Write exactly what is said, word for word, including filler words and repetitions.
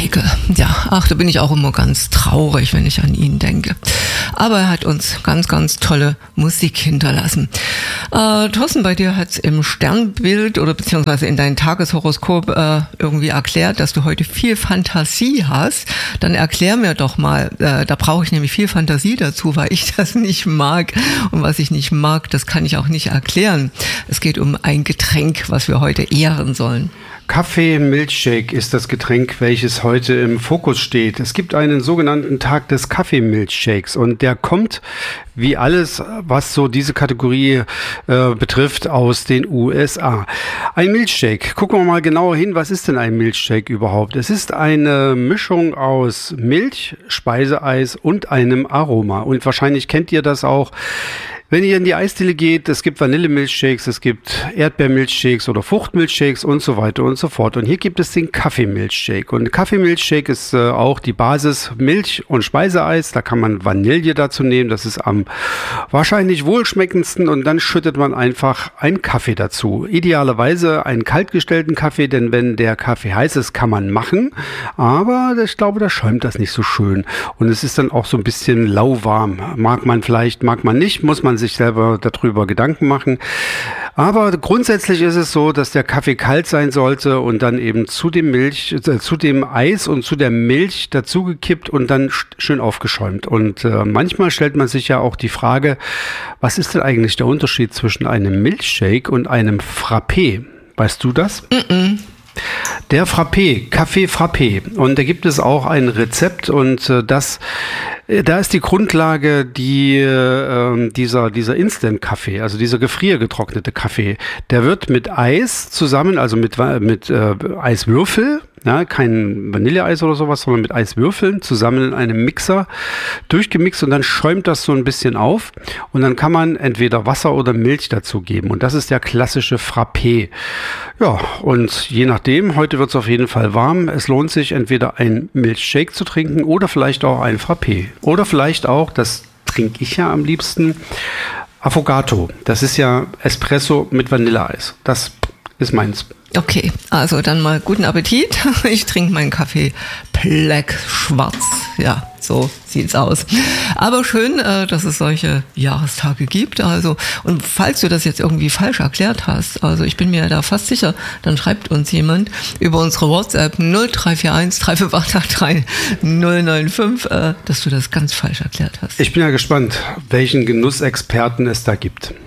Michael. Ja, ach, da bin ich auch immer ganz traurig, wenn ich an ihn denke. Aber er hat uns ganz, ganz tolle Musik hinterlassen. Äh, Thorsten, bei dir hat es im Sternbild oder beziehungsweise in deinem Tageshoroskop äh, irgendwie erklärt, dass du heute viel Fantasie hast. Dann erklär mir doch mal, äh, da brauche ich nämlich viel Fantasie dazu, weil ich das nicht mag. Und was ich nicht mag, das kann ich auch nicht erklären. Es geht um ein Getränk, was wir heute ehren sollen. Kaffee-Milchshake ist das Getränk, welches heute im Fokus steht. Es gibt einen sogenannten Tag des Kaffee-Milchshakes und der kommt, wie alles, was so diese Kategorie äh, betrifft, aus den U S A. Ein Milchshake, gucken wir mal genauer hin, was ist denn ein Milchshake überhaupt? Es ist eine Mischung aus Milch, Speiseeis und einem Aroma und wahrscheinlich kennt ihr das auch. Wenn ihr in die Eisdiele geht, es gibt Vanillemilchshakes, es gibt Erdbeermilchshakes oder Fruchtmilchshakes und so weiter und so fort. Und hier gibt es den Kaffeemilchshake. Und Kaffeemilchshake ist äh, auch die Basis Milch und Speiseeis. Da kann man Vanille dazu nehmen, das ist am wahrscheinlich wohlschmeckendsten. Und dann schüttet man einfach einen Kaffee dazu. Idealerweise einen kaltgestellten Kaffee, denn wenn der Kaffee heiß ist, kann man machen. Aber ich glaube, da schäumt das nicht so schön. Und es ist dann auch so ein bisschen lauwarm. Mag man vielleicht, mag man nicht, muss man sich selber darüber Gedanken machen. Aber grundsätzlich ist es so, dass der Kaffee kalt sein sollte und dann eben zu dem Milch, äh, zu dem Eis und zu der Milch dazugekippt und dann schön aufgeschäumt. Und äh, manchmal stellt man sich ja auch die Frage, was ist denn eigentlich der Unterschied zwischen einem Milchshake und einem Frappé? Weißt du das? Mm-mm. Der Frappé, Kaffee Frappé. Und da gibt es auch ein Rezept und äh, das, äh, da ist die Grundlage die, äh, dieser, dieser Instant-Kaffee, also dieser gefriergetrocknete Kaffee. Der wird mit Eis zusammen, also mit, mit äh, Eiswürfel, ja, kein Vanilleeis oder sowas, sondern mit Eiswürfeln zusammen in einem Mixer durchgemixt und dann schäumt das so ein bisschen auf und dann kann man entweder Wasser oder Milch dazu geben und das ist der klassische Frappé. Ja, und je nachdem, heute wird es auf jeden Fall warm, es lohnt sich entweder ein Milchshake zu trinken oder vielleicht auch ein Frappé oder vielleicht auch, das trinke ich ja am liebsten, Affogato. Das ist ja Espresso mit Vanilleeis. Das ist meins. Okay, also dann mal guten Appetit. Ich trinke meinen Kaffee Black schwarz. Ja, so sieht's aus. Aber schön, dass es solche Jahrestage gibt. Also, und falls du das jetzt irgendwie falsch erklärt hast, also ich bin mir da fast sicher, dann schreibt uns jemand über unsere WhatsApp null drei vier eins drei fünf acht acht drei null neun fünf, dass du das ganz falsch erklärt hast. Ich bin ja gespannt, welchen Genussexperten es da gibt.